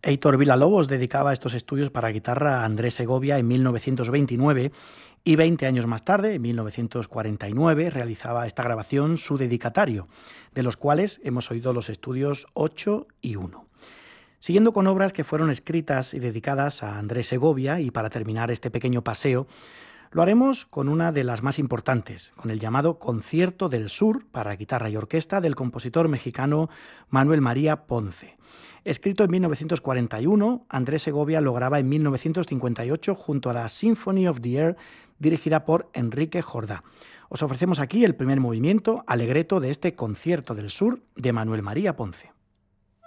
Heitor Villa-Lobos dedicaba estos estudios para guitarra a Andrés Segovia en 1929 y 20 años más tarde, en 1949, realizaba esta grabación su dedicatario, de los cuales hemos oído los estudios 8 y 1. Siguiendo con obras que fueron escritas y dedicadas a Andrés Segovia, y para terminar este pequeño paseo, lo haremos con una de las más importantes, con el llamado Concierto del Sur para guitarra y orquesta del compositor mexicano Manuel María Ponce. Escrito en 1941, Andrés Segovia lo graba en 1958 junto a la Symphony of the Air, dirigida por Enrique Jordá. Os ofrecemos aquí el primer movimiento, Allegretto, de este Concierto del Sur de Manuel María Ponce.